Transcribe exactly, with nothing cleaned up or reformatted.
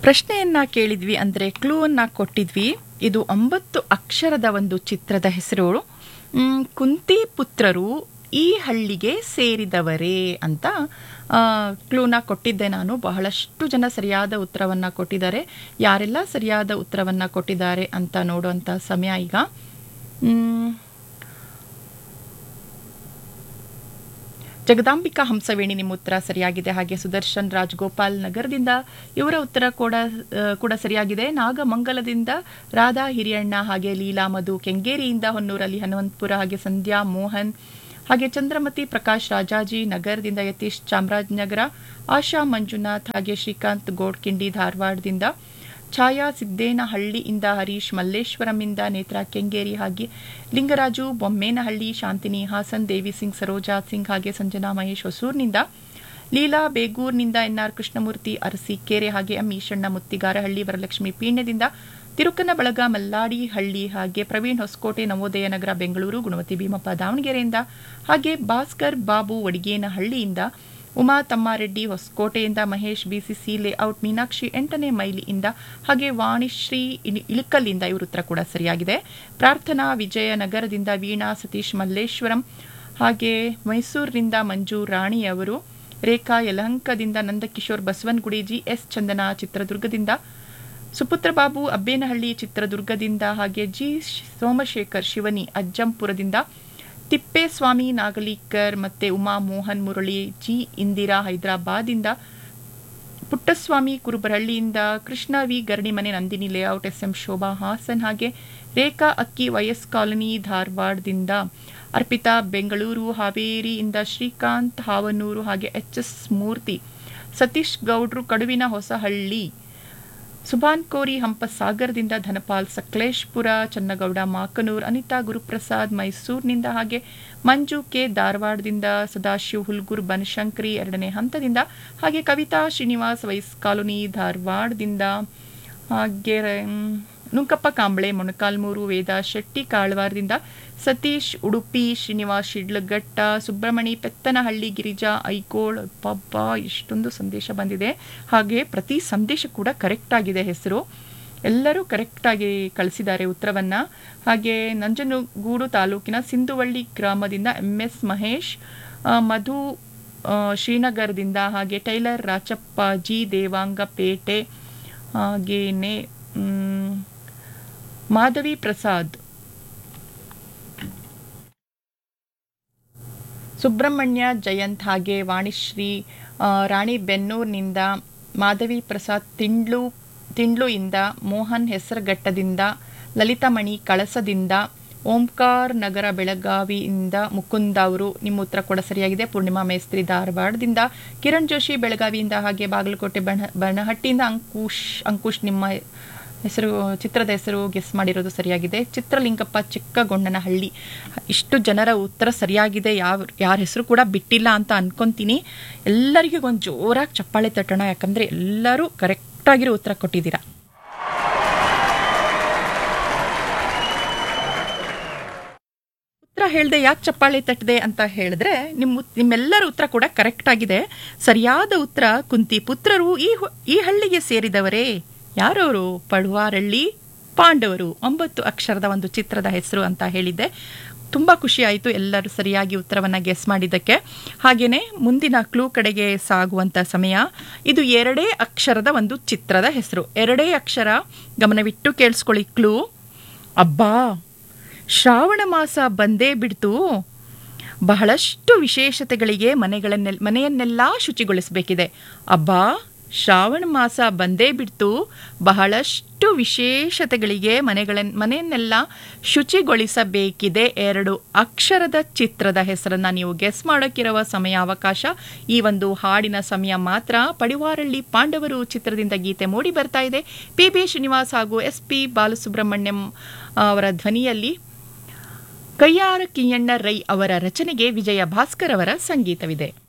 ಪ್ರಶ್ನೆಯನ್ನ ಕೇಳಿದ್ವಿ ಅಂದರೆ ಕ್ಲೂವನ್ನು ಕೊಟ್ಟಿದ್ವಿ. ಇದು ಒಂಬತ್ತು ಅಕ್ಷರದ ಒಂದು ಚಿತ್ರದ ಹೆಸರು. ಮ್, ಕುಂತಿ ಪುತ್ರರು ಈ ಹಳ್ಳಿಗೆ ಸೇರಿದವರೇ ಅಂತ ಕ್ಲೂನ ಕೊಟ್ಟಿದ್ದೆ ನಾನು. ಬಹಳಷ್ಟು ಜನ ಸರಿಯಾದ ಉತ್ತರವನ್ನು ಕೊಟ್ಟಿದ್ದಾರೆ. ಯಾರೆಲ್ಲ ಸರಿಯಾದ ಉತ್ತರವನ್ನು ಕೊಟ್ಟಿದ್ದಾರೆ ಅಂತ ನೋಡುವಂಥ ಸಮಯ ಈಗ. ಜಗದಾಂಬಿಕಾ ಹಂಸವೇಣಿ ನಿಮ್ಮ ಉತ್ತರ ಸರಿಯಾಗಿದೆ. ಹಾಗೆ ಸುದರ್ಶನ್ ರಾಜ್ಗೋಪಾಲ್ ನಗರದಿಂದ ಇವರ ಉತ್ತರ ಕೂಡ ಕೂಡ ಸರಿಯಾಗಿದೆ. ನಾಗಮಂಗಲದಿಂದ ರಾಧಾ ಹಿರಿಯಣ್ಣ, ಹಾಗೆ ಲೀಲಾ ಮಧು ಕೆಂಗೇರಿಯಿಂದ, ಹೊನ್ನೂರಲ್ಲಿ ಹನುಮಂತಪುರ, ಹಾಗೆ ಸಂಧ್ಯಾ ಮೋಹನ್, ಹಾಗೆ ಚಂದ್ರಮತಿ ಪ್ರಕಾಶ್ ರಾಜಾಜಿ ನಗರದಿಂದ, ಯತೀಶ್ ಚಾಮರಾಜನಗರ, ಆಶಾ ಮಂಜುನಾಥ್, ಹಾಗೆ ಶ್ರೀಕಾಂತ್ ಗೋಡ್ಕಿಂಡಿ ಧಾರವಾಡದಿಂದ, ಛಾಯಾ ಸಿದ್ದೇನಹಳ್ಳಿಯಿಂದ, ಹರೀಶ್ ಮಲ್ಲೇಶ್ವರಂಯಿಂದ, ನೇತ್ರಾ ಕೆಂಗೇರಿ, ಹಾಗೆ ಲಿಂಗರಾಜು ಬೊಮ್ಮೇನಹಳ್ಳಿ, ಶಾಂತಿನಿ ಹಾಸನ್, ದೇವಿ ಸಿಂಗ್, ಸರೋಜಾ ಸಿಂಗ್, ಹಾಗೆ ಸಂಜನಾ ಮಹೇಶ್ ಹೊಸೂರ್ನಿಂದ, ಲೀಲಾ ಬೇಗೂರ್ನಿಂದ, ಎನ್ಆರ್ ಕೃಷ್ಣಮೂರ್ತಿ ಅರಸೀಕೆರೆ, ಹಾಗೆ ಎಂ ಈಶಣ್ಣ ಮುತ್ತಿಗಾರಹಳ್ಳಿ, ವರಲಕ್ಷ್ಮಿ ಪೀಣ್ಯದಿಂದ, ತಿರುಕನ ಬಳಗ ಮಲ್ಲಾಡಿ ಹಳ್ಳಿ, ಹಾಗೆ ಪ್ರವೀಣ್ ಹೊಸಕೋಟೆ ನವೋದಯ ನಗರ ಬೆಂಗಳೂರು, ಗುಣವತಿ ಭೀಮಪ್ಪ ದಾವಣಗೆರೆಯಿಂದ, ಹಾಗೆ ಭಾಸ್ಕರ್ ಬಾಬು ವಡಿಗೇನಹಳ್ಳಿಯಿಂದ, ಉಮಾ ತಮ್ಮಾರೆಡ್ಡಿ ಹೊಸಕೋಟೆಯಿಂದ, ಮಹೇಶ್ ಬಿಸಿಸಿ ಲೇಔಟ್ ಮೀನಾಕ್ಷಿ ಎಂಟನೇ ಮೈಲಿಯಿಂದ, ಹಾಗೆ ವಾಣಿಶ್ರೀ ಇಳಕಲ್ಲಿಂದ ಇವರು ಉತ್ತರ ಕೂಡ ಸರಿಯಾಗಿದೆ. ಪ್ರಾರ್ಥನಾ ವಿಜಯನಗರದಿಂದ, ವೀಣಾ ಸತೀಶ್ ಮಲ್ಲೇಶ್ವರಂ, ಹಾಗೆ ಮೈಸೂರಿನಿಂದ ಮಂಜು ರಾಣಿ ಅವರು, ರೇಖಾ ಯಲಹಂಕದಿಂದ, ನಂದಕಿಶೋರ್ ಬಸವನಗುಡಿ, ಜಿ ಎಸ್ ಚಂದನ ಚಿತ್ರದುರ್ಗದಿಂದ, ಸುಪುತ್ರ ಬಾಬು ಅಬ್ಬೇನಹಳ್ಳಿ ಚಿತ್ರದುರ್ಗದಿಂದ, ಹಾಗೆ ಜಿ ಸೋಮಶೇಖರ್ ಶಿವನಿ ಅಜ್ಜಂಪುರದಿಂದ, ತಿಪ್ಪೇಸ್ವಾಮಿ ನಾಗಲೀಕರ್ ಮತ್ತೆ Uma Mohan Murali, G Indira ಹೈದರಾಬಾದಿಂದ, Puttaswamy ಕುರುಬರಹಳ್ಳಿಯಿಂದ, Krishna V ಗರಣಿಮನೆ Nandini layout, S M Shobha Haasan, ಹಾಗೆ ರೇಖಾ ಅಕ್ಕಿ ವೈಎಸ್ ಕಾಲನಿ ಧಾರವಾಡದಿಂದ, ಅರ್ಪಿತಾ ಬೆಂಗಳೂರು ಹಾವೇರಿಯಿಂದ, ಶ್ರೀಕಾಂತ್ ಹಾವನೂರು, ಹಾಗೆ ಎಚ್ ಎಸ್ ಮೂರ್ತಿ, ಸತೀಶ್ ಗೌಡ್ರು ಕಡುವಿನ ಹೊಸಹಳ್ಳಿ, ಸುಭಾನ್ ಕೋರಿ ಹಂಪಸಾಗರದಿಂದ, ಧನಪಾಲ್ ಸಕಲೇಶ್ಪುರ, ಚನ್ನಗೌಡ ಮಾಕನೂರ್, ಅನಿತಾ ಗುರುಪ್ರಸಾದ್ ಮೈಸೂರಿನಿಂದ, ಹಾಗೆ ಮಂಜು ಕೆ ಧಾರವಾಡದಿಂದ, ಸದಾಶಿವ್ ಹುಲ್ಗೂರ್ ಬನಶಂಕರಿ ಎರಡನೇ ಹಂತದಿಂದ, ಹಾಗೆ ಕವಿತಾ ಶ್ರೀನಿವಾಸ್ ವೈಸ್ ಕಾಲೋನಿ ಧಾರವಾಡದಿಂದ, ಹಾಗೆ ನುಂಕಪ್ಪ ಕಾಂಬಳೆ ಮೊಣಕಾಲ್ಮೂರು, ವೇದಾ ಶೆಟ್ಟಿ ಕಾಳವಾರದಿಂದ, ಸತೀಶ್ ಉಡುಪಿ, ಶ್ರೀನಿವಾಸ್ ಶಿಡ್ಲಘಟ್ಟ, ಸುಬ್ರಹ್ಮಣಿ ಪೆತ್ತನಹಳ್ಳಿ, ಗಿರಿಜಾ ಐಕೋಳ್. ಪಬ್ಬ ಇಷ್ಟೊಂದು ಸಂದೇಶ ಬಂದಿದೆ. ಹಾಗೆ ಪ್ರತಿ ಸಂದೇಶ ಕೂಡ ಕರೆಕ್ಟ್ ಆಗಿದೆ. ಹೆಸರು ಎಲ್ಲರೂ ಕರೆಕ್ಟಾಗಿ ಕಳಿಸಿದ್ದಾರೆ ಉತ್ತರವನ್ನು. ಹಾಗೆ ನಂಜನಗೂಡು ತಾಲೂಕಿನ ಸಿಂಧುವಳ್ಳಿ ಗ್ರಾಮದಿಂದ ಎಂ ಎಸ್ ಮಹೇಶ್, ಮಧು ಶ್ರೀನಗರದಿಂದ, ಹಾಗೆ ಟೈಲರ್ ರಾಚಪ್ಪ ಜಿ ದೇವಾಂಗಪೇಟೆ, ಹಾಗೇನೆ ಮಾಧವಿ ಪ್ರಸಾದ್, ಸುಬ್ರಹ್ಮಣ್ಯ ಜಯಂತ್, ಹಾಗೆ ವಾಣಿಶ್ರೀ ರಾಣಿಬೆನ್ನೂರಿನಿಂದ, ಮಾಧವಿ ಪ್ರಸಾದ್ ತಿಂಡ್ಲು ತಿಂಡ್ಲುಯಿಂದ, ಮೋಹನ್ ಹೆಸರಘಟ್ಟದಿಂದ, ಲಲಿತಮಣಿ ಕಳಸದಿಂದ, ಓಂಕಾರ್ ನಗರ ಬೆಳಗಾವಿಯಿಂದ ಮುಕುಂದ ಅವರು ನಿಮ್ಮ ಉತ್ತರ ಕೂಡ ಸರಿಯಾಗಿದೆ. ಪೂರ್ಣಿಮಾ ಮೇಸ್ತ್ರಿ ಧಾರವಾಡದಿಂದ, ಕಿರಣ್ ಜೋಶಿ ಬೆಳಗಾವಿಯಿಂದ, ಹಾಗೆ ಬಾಗಲಕೋಟೆ ಬಣ ಬನಹಟ್ಟಿಯಿಂದ ಅಂಕುಶ್ ಅಂಕುಶ್ ನಿಮ್ಮ ಹೆಸರು ಚಿತ್ರದ ಹೆಸರು ಗೆಸ್ ಮಾಡಿರೋದು ಸರಿಯಾಗಿದೆ. ಚಿತ್ರಲಿಂಗಪ್ಪ ಚಿಕ್ಕಗೊಂಡನಹಳ್ಳಿ. ಇಷ್ಟು ಜನರ ಉತ್ತರ ಸರಿಯಾಗಿದೆ. ಯಾವ ಯಾರ ಹೆಸರು ಕೂಡ ಬಿಟ್ಟಿಲ್ಲ ಅಂತ ಅನ್ಕೊಂತೀನಿ. ಎಲ್ಲರಿಗೂ ಒಂದು ಜೋರಾಗಿ ಚಪ್ಪಾಳೆ ತಟ್ಟೋಣ, ಯಾಕಂದರೆ ಎಲ್ಲರೂ ಕರೆಕ್ಟಾಗಿರೋ ಉತ್ತರ ಕೊಟ್ಟಿದ್ದೀರಾ. ಉತ್ತರ ಹೇಳಿದೆ ಯಾಕೆ ಚಪ್ಪಾಳೆ ತಟ್ಟದೆ ಅಂತ ಹೇಳಿದ್ರೆ, ನಿಮ್ಮ ನಿಮ್ಮೆಲ್ಲರ ಉತ್ತರ ಕೂಡ ಕರೆಕ್ಟ್ ಆಗಿದೆ. ಸರಿಯಾದ ಉತ್ತರ ಕುಂತಿ ಪುತ್ರರು ಈ ಈ ಹಳ್ಳಿಗೆ ಸೇರಿದವರೇ. ಯಾರವರು? ಪಡುವಾರಳ್ಳಿ ಪಾಂಡವರು. ಒಂಬತ್ತು ಅಕ್ಷರದ ಒಂದು ಚಿತ್ರದ ಹೆಸರು ಅಂತ ಹೇಳಿದ್ದೆ. ತುಂಬ ಖುಷಿ ಆಯಿತು ಎಲ್ಲರೂ ಸರಿಯಾಗಿ ಉತ್ತರವನ್ನು ಗೆಸ್ ಮಾಡಿದ್ದಕ್ಕೆ. ಹಾಗೆಯೇ ಮುಂದಿನ ಕ್ಲೂ ಕಡೆಗೆ ಸಾಗುವಂಥ ಸಮಯ. ಇದು ಎರಡೇ ಅಕ್ಷರದ ಒಂದು ಚಿತ್ರದ ಹೆಸರು. ಎರಡೇ ಅಕ್ಷರ, ಗಮನವಿಟ್ಟು ಕೇಳಿಸ್ಕೊಳ್ಳಿ ಕ್ಲೂ. ಅಬ್ಬಾ, ಶ್ರಾವಣ ಮಾಸ ಬಂದೇ ಬಿಡ್ತು. ಬಹಳಷ್ಟು ವಿಶೇಷತೆಗಳಿಗೆ ಮನೆಗಳನ್ನೆಲ್ಲ ಮನೆಯನ್ನೆಲ್ಲ ಶುಚಿಗೊಳಿಸಬೇಕಿದೆ. ಅಬ್ಬಾ, ಶ್ರಾವಣ ಮಾಸ ಬಂದೇ ಬಿಡ್ತು. ಬಹಳಷ್ಟು ವಿಶೇಷತೆಗಳಿಗೆ ಮನೆಗಳ ಮನೆಯನ್ನೆಲ್ಲ ಶುಚಿಗೊಳಿಸಬೇಕಿದೆ. ಎರಡು ಅಕ್ಷರದ ಚಿತ್ರದ ಹೆಸರನ್ನು ನೀವು ಗೆಸ್ ಮಾಡೋಕ್ಕಿರುವ ಸಮಯ ಅವಕಾಶ ಈ ಒಂದು ಹಾಡಿನ ಸಮಯ ಮಾತ್ರ. ಪಡಿವಾರಳ್ಳಿ ಪಾಂಡವರು ಚಿತ್ರದಿಂದ ಗೀತೆ ಮೂಡಿ ಬರ್ತಾ ಇದೆ. ಪಿ ಬಿ ಶ್ರೀನಿವಾಸ್ ಹಾಗೂ ಎಸ್ ಪಿ ಬಾಲಸುಬ್ರಹ್ಮಣ್ಯಂ ಅವರ ಧ್ವನಿಯಲ್ಲಿ. ಕಯ್ಯಾರ ಕಿಯ್ಯಣ್ಣ ರೈ ಅವರ ರಚನೆಗೆ ವಿಜಯ ಭಾಸ್ಕರ್ ಅವರ ಸಂಗೀತವಿದೆ.